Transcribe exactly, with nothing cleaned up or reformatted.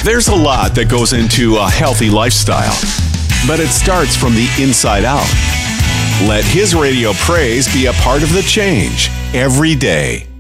There's a lot that goes into a healthy lifestyle, but it starts from the inside out. Let His Radio Praise be a part of the change every day.